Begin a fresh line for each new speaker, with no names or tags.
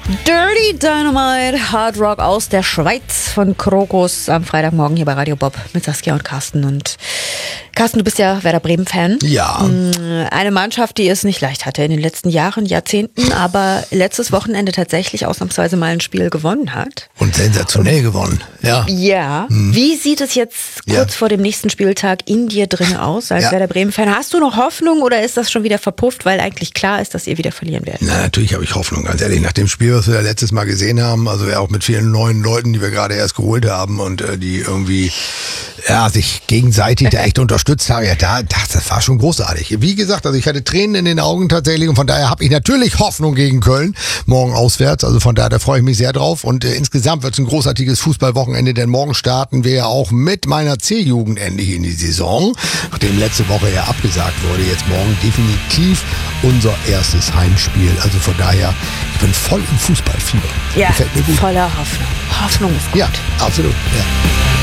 Dirty Dynamite, Hard Rock aus der Schweiz von Krokus am Freitagmorgen hier bei Radio Bob mit Saskia und Carsten. Und Carsten, du bist ja Werder Bremen-Fan.
Ja.
Eine Mannschaft, die es nicht leicht hatte in den letzten Jahren, Jahrzehnten, aber letztes Wochenende tatsächlich ausnahmsweise mal ein Spiel gewonnen hat.
Und sensationell gewonnen, ja.
Ja. Wie sieht es jetzt kurz vor dem nächsten Spieltag in dir drin aus als Werder Bremen-Fan? Hast du noch Hoffnung oder ist das schon wieder verpufft, weil eigentlich klar ist, dass ihr wieder verlieren werdet?
Na, natürlich habe ich Hoffnung, ganz ehrlich. Nach dem Spiel, was wir letztes Mal gesehen haben, also auch mit vielen neuen Leuten, die wir gerade erst geholt haben und die irgendwie sich gegenseitig da echt unterstützt haben, das war schon großartig. Wie gesagt, also ich hatte Tränen in den Augen tatsächlich und von daher habe ich natürlich Hoffnung gegen Köln, morgen auswärts, also von daher, da freue ich mich sehr drauf und insgesamt wird es ein großartiges Fußballwochenende, denn morgen starten wir ja auch mit meiner C-Jugend endlich in die Saison, nachdem letzte Woche ja abgesagt wurde, jetzt morgen definitiv unser erstes Heimspiel, also von daher, ich bin voll im Fußballfieber.
Ja,
gefällt mir gut.
Voller Hoffnung. Hoffnung ist gut.
Ja, absolut, ja.